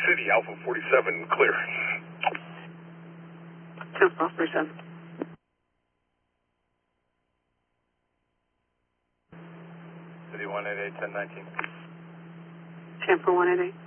City, Alpha 47, clear. 10-47. City 188, 1019. Tampa 188.